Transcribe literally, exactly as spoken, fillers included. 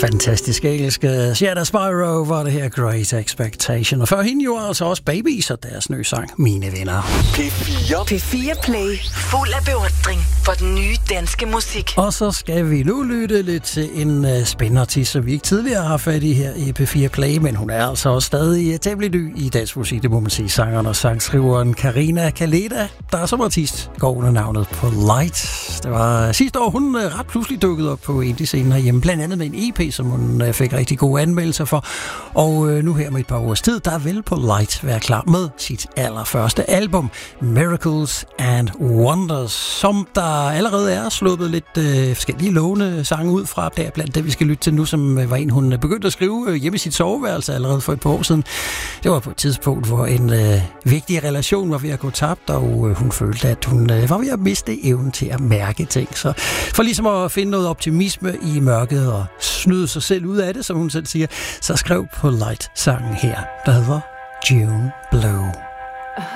Fantastisk engelsk. Shadow Spyro var det her Great Expectation. Og før hende jo altså også Babies og deres nye sang, Mine Venner. P fire. P fire Play. Fuld af beundring for den nye danske musik. Og så skal vi nu lytte lidt til en uh, spændende artist, som vi ikke tidligere har fat i her i P fire Play, men hun er altså også stadig temmelig ny i dansk musik, det må man sige. Sangeren og sangskriveren Karina Kaleda, der er som artist går under navnet på Light. Det var sidste år, hun uh, ret pludselig dukkede op på indie-scenen herhjemme, blandt andet med en E P, som hun uh, fik rigtig gode anmeldelser for. Og uh, nu her med et par års tid, der vil på Light være klar med sit allerførste album, Miracles and Wonders, som der allerede er sluppet lidt øh, forskellige lovende sange ud fra, der blandt det, vi skal lytte til nu, som øh, var en, hun begyndte at skrive øh, hjemme i sit soveværelse allerede for et par år siden. Det var på et tidspunkt, hvor en øh, vigtig relation var ved at gå tabt, og øh, hun følte, at hun øh, var ved at miste evnen til at mærke ting. Så for ligesom at finde noget optimisme i mørket og snyde sig selv ud af det, som hun selv siger, så skrev på Light sangen her, der hedder June Blue.